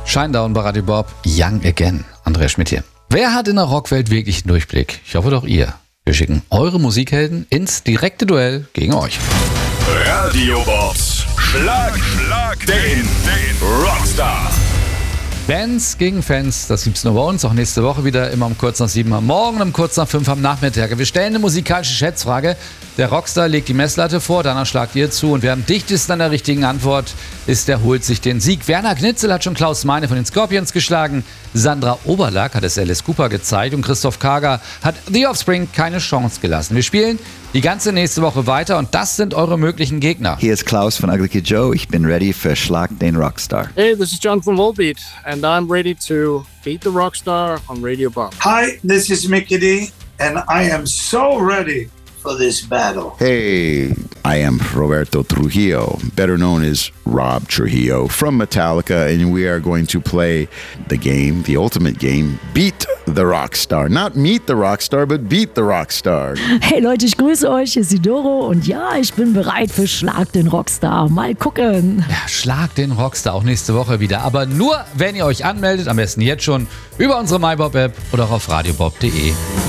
Shinedown bei Radio Bob, Young Again. Andreas Schmidt hier. Wer hat in der Rockwelt wirklich einen Durchblick? Ich hoffe doch ihr. Wir schicken eure Musikhelden ins direkte Duell gegen euch. Radio Bobs Schlag den Rockstar. Bands gegen Fans, das gibt's nur bei uns, auch nächste Woche wieder, immer um kurz nach 7 am Morgen, um kurz nach 5 am Nachmittag. Wir stellen eine musikalische Schätzfrage. Der Rockstar legt die Messlatte vor, danach schlagt ihr zu und wer am dichtesten an der richtigen Antwort ist, der holt sich den Sieg. Werner Knitzel hat schon Klaus Meine von den Scorpions geschlagen, Sandra Oberlack hat es Alice Cooper gezeigt und Christoph Kager hat The Offspring keine Chance gelassen. Wir spielen die ganze nächste Woche weiter und das sind eure möglichen Gegner. Hier ist Klaus von Ugly Kid Joe. Ich bin ready für Schlag den Rockstar. Hey, this is Jonathan Volbeat, and I'm ready to beat the Rockstar on Radio Bob. Hi, this is Mickey D, and I am so ready for this battle. Hey, I am Roberto Trujillo, better known as Rob Trujillo from Metallica, and we are going to play the game, the ultimate game, Beat the Rockstar. Not meet the Rockstar, but beat the Rockstar. Hey Leute, ich grüße euch, hier ist Sidoro und ja, ich bin bereit für Schlag den Rockstar. Mal gucken. Ja, Schlag den Rockstar auch nächste Woche wieder, aber nur, wenn ihr euch anmeldet, am besten jetzt schon über unsere MyBob-App oder auch auf radiobob.de.